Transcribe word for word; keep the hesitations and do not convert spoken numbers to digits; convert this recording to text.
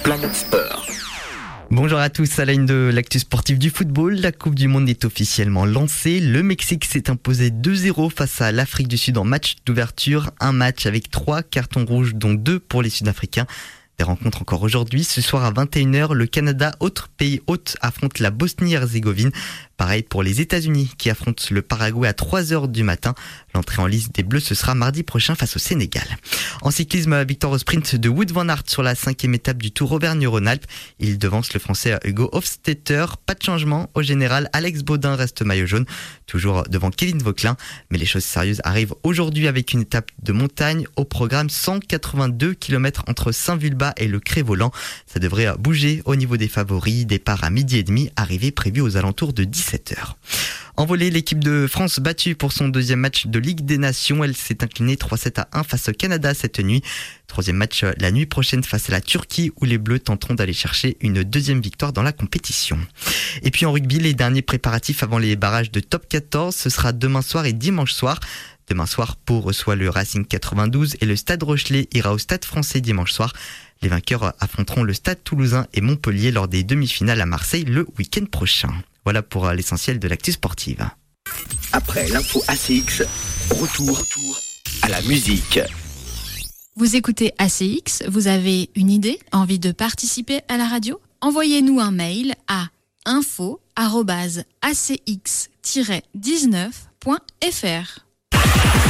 Planète Sport. Bonjour à tous, à la une de l'actu sportif du football, la Coupe du Monde est officiellement lancée. Le Mexique s'est imposé deux zéro face à l'Afrique du Sud en match d'ouverture. Un match avec trois cartons rouges, dont deux pour les Sud-Africains. Des rencontres encore aujourd'hui. Ce soir à vingt et une heures, le Canada, autre pays hôte, affronte la Bosnie-Herzégovine. Pareil pour les États-Unis qui affrontent le Paraguay à trois heures du matin. L'entrée en liste des Bleus, ce sera mardi prochain face au Sénégal. En cyclisme, victoire au sprint de Wout van Aert sur la cinquième étape du Tour Auvergne-Rhône-Alpes. Il devance le Français Hugo Hofstetter. Pas de changement. Au général, Alex Baudin reste maillot jaune, toujours devant Kevin Vauquelin. Mais les choses sérieuses arrivent aujourd'hui avec une étape de montagne. Au programme, cent quatre-vingt-deux kilomètres entre Saint-Vulbas et le Cré-Voland. Ça devrait bouger au niveau des favoris. Départ à midi et demi, arrivée prévue aux alentours de dix-sept heures. En volley, l'équipe de France battue pour son deuxième match de Ligue des Nations. Elle s'est inclinée trois sept à un face au Canada cette nuit. Troisième match la nuit prochaine face à la Turquie où les Bleus tenteront d'aller chercher une deuxième victoire dans la compétition. Et puis en rugby, les derniers préparatifs avant les barrages de top quatorze, ce sera demain soir et dimanche soir. Demain soir, Pau reçoit le Racing quatre-vingt-douze et le Stade Rochelais ira au Stade Français dimanche soir. Les vainqueurs affronteront le Stade Toulousain et Montpellier lors des demi-finales à Marseille le week-end prochain. Voilà pour l'essentiel de l'actu sportive. Après l'info A C X, retour, retour à la musique. Vous écoutez A C X, vous avez une idée, envie de participer à la radio ? Envoyez-nous un mail à info arobase a c x tiret dix-neuf point f r.